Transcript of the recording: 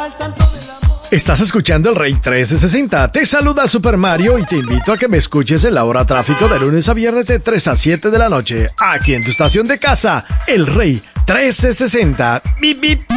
Estás escuchando El Rey 1360. Te saluda Super Mario y te invito a que me escuches en la hora tráfico de lunes a viernes de 3 a 7 de la noche. Aquí en tu estación de casa, El Rey 1360. Bip, bip.